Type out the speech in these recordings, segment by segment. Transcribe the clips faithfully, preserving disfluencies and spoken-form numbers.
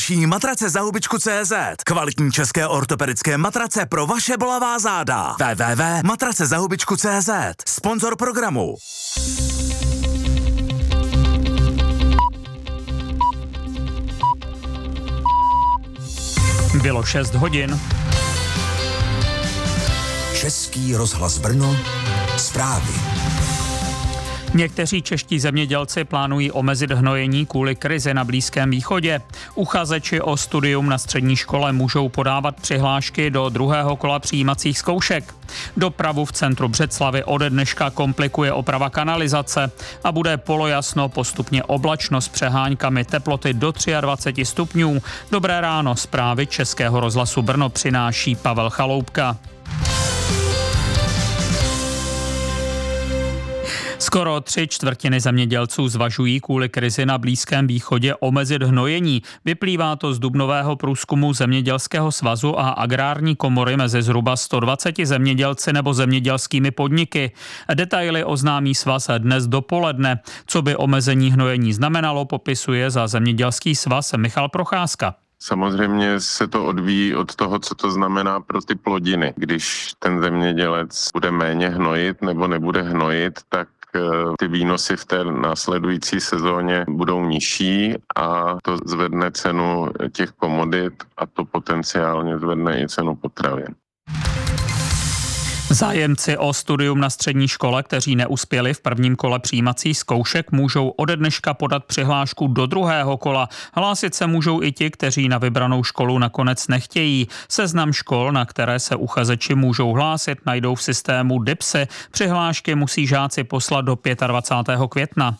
Přináší matrace za hubičku tečka cé zet. Kvalitní české ortopedické matrace pro vaše bolavá záda. w w w tečka matrace za hubičku tečka cé zet. Sponzor programu. Bylo šest hodin. Český rozhlas Brno, zprávy. Někteří čeští zemědělci plánují omezit hnojení kvůli krizi na Blízkém východě. Uchazeči o studium na střední škole můžou podávat přihlášky do druhého kola přijímacích zkoušek. Dopravu v centru Břeclavi ode dneška komplikuje oprava kanalizace a bude polojasno, postupně oblačno s přeháňkami, teploty do dvacet tři stupňů. Dobré ráno, zprávy Českého rozhlasu Brno přináší Pavel Chaloupka. Skoro tři čtvrtiny zemědělců zvažují kvůli krizi na Blízkém východě omezit hnojení. Vyplývá to z dubnového průzkumu Zemědělského svazu a Agrární komory mezi zhruba sto dvaceti zemědělci nebo zemědělskými podniky. Detaily oznámí svaz dnes dopoledne. Co by omezení hnojení znamenalo, popisuje za Zemědělský svaz Michal Procházka. Samozřejmě se to odvíjí od toho, co to znamená pro ty plodiny. Když ten zemědělec bude méně hnojit nebo nebude hnojit, tak ty výnosy v té následující sezóně budou nižší a to zvedne cenu těch komodit a to potenciálně zvedne i cenu potravin. Zájemci o studium na střední škole, kteří neuspěli v prvním kole přijímacích zkoušek, můžou ode dneška podat přihlášku do druhého kola. Hlásit se můžou i ti, kteří na vybranou školu nakonec nechtějí. Seznam škol, na které se uchazeči můžou hlásit, najdou v systému DIPSy. Přihlášky musí žáci poslat do dvacátého pátého května.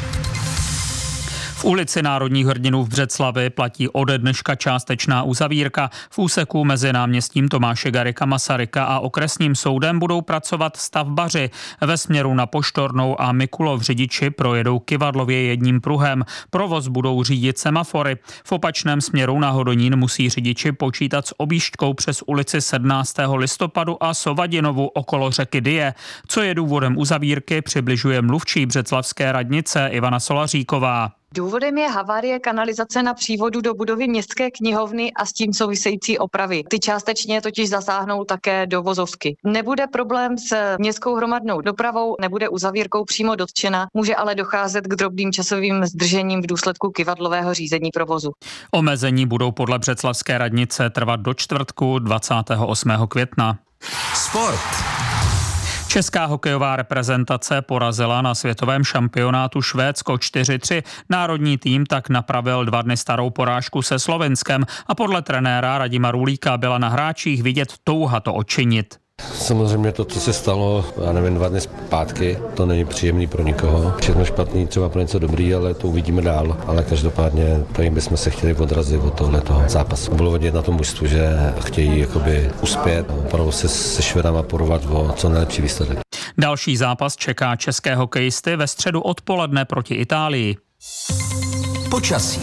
V ulici Národních hrdinů v Břeclavi platí ode dneška částečná uzavírka. V úseku mezi náměstím Tomáše Garrigua Masaryka a okresním soudem budou pracovat stavbaři. Ve směru na Poštornou a Mikulov řidiči projedou kyvadlově jedním pruhem. Provoz budou řídit semafory. V opačném směru na Hodonín musí řidiči počítat s objížďkou přes ulici sedmnáctého listopadu a Sovadinovu okolo řeky Dyje. Co je důvodem uzavírky, přibližuje mluvčí břeclavské radnice Ivana Solaříková. Důvodem je havárie kanalizace na přívodu do budovy městské knihovny a s tím související opravy. Ty částečně totiž zasáhnou také do vozovky. Nebude problém s městskou hromadnou dopravou, nebude uzavírkou přímo dotčena, může ale docházet k drobným časovým zdržením v důsledku kyvadlového řízení provozu. Omezení budou podle břeclavské radnice trvat do čtvrtku dvacátého osmého května. Sport. Česká hokejová reprezentace porazila na světovém šampionátu Švédsko čtyři tři. Národní tým tak napravil dva dny starou porážku se Slovinskem a podle trenéra Radima Rulíka byla na hráčích vidět touha to odčinit. Samozřejmě to, co se stalo, já nevím, dva dny zpátky, to není příjemný pro nikoho. Všechno špatný, třeba pro něco dobrý, ale to uvidíme dál. Ale každopádně tady bychom se chtěli odrazit od tohletoho zápasu. Bylo vidět na tom mužstvu, že chtějí jakoby uspět, opravdu se se Švédama porovat o co nejlepší výsledek. Další zápas čeká české hokejisty ve středu odpoledne proti Itálii. Počasí.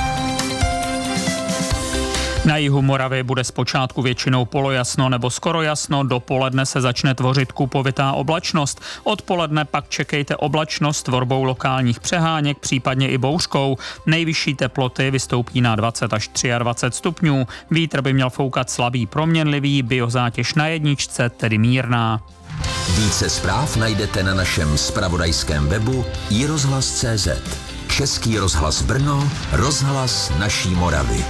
Na jihu Moravy bude zpočátku většinou polojasno nebo skoro jasno, dopoledne se začne tvořit kupovitá oblačnost. Odpoledne pak čekejte oblačnost s tvorbou lokálních přeháněk, případně i bouřkou. Nejvyšší teploty vystoupí na dvacet až dvacet tři stupňů. Vítr by měl foukat slabý proměnlivý, biozátěž na jedničce, tedy mírná. Více zpráv najdete na našem zpravodajském webu i rozhlas tečka cé zet. Český rozhlas Brno, rozhlas naší Moravy.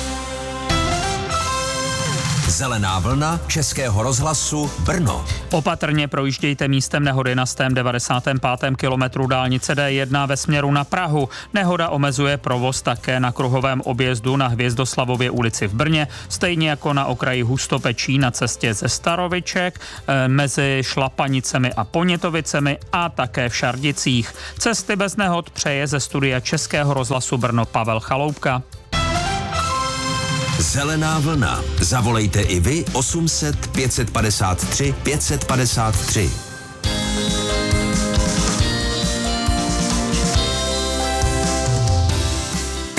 Zelená vlna Českého rozhlasu Brno. Opatrně projíždějte místem nehody na stém devadesátém pátém kilometru dálnice D jedna ve směru na Prahu. Nehoda omezuje provoz také na kruhovém objezdu na Hvězdoslavově ulici v Brně, stejně jako na okraji Hustopečí na cestě ze Staroviček, e, mezi Šlapanicemi a Ponětovicemi a také v Šardicích. Cesty bez nehod přeje ze studia Českého rozhlasu Brno Pavel Chaloupka. Zelená vlna. Zavolejte i vy osm set pět set padesát tři pět set padesát tři.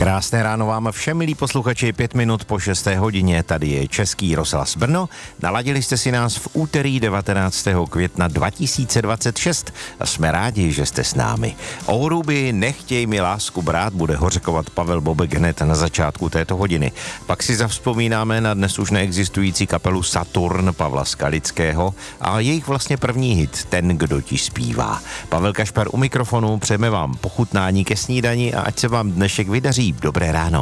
Krásné ráno vám všem, milí posluchači, pět minut po šesté hodině, tady je Český rozhlas Brno. Naladili jste si nás v úterý devatenáctého května dva tisíce dvacet šest a jsme rádi, že jste s námi. O hruby Nechtěj mi lásku brát bude hořekovat Pavel Bobek hned na začátku této hodiny. Pak si zavzpomínáme na dnes už neexistující kapelu Saturn Pavla Skalického a jejich vlastně první hit Ten, kdo ti zpívá. Pavel Kašpar u mikrofonu, přejeme vám pochutnání ke snídani a ať se vám dnešek vydaří. Dobré ráno.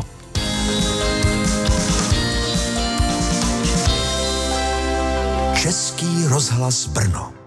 Český rozhlas Brno.